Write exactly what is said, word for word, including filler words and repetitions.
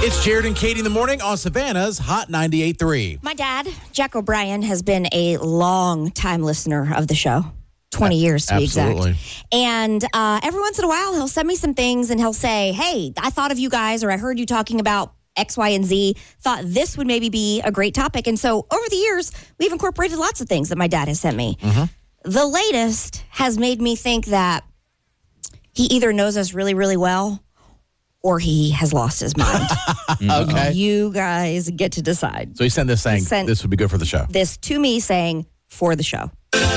It's Jared and Katie in the morning on Savannah's Hot ninety-eight point three. My dad, Jack O'Brien, has been a long-time listener of the show. twenty years to Absolutely. be exact. And uh, every once in a while, he'll send me some things and he'll say, hey, I thought of you guys, or I heard you talking about X, Y, and Z, thought this would maybe be a great topic. And so over the years, we've incorporated lots of things that my dad has sent me. Mm-hmm. The latest has made me think that he either knows us really, really well, or he has lost his mind. Okay. You guys get to decide. So he sent this saying He sent this would be good for the show. This to me saying, for the show.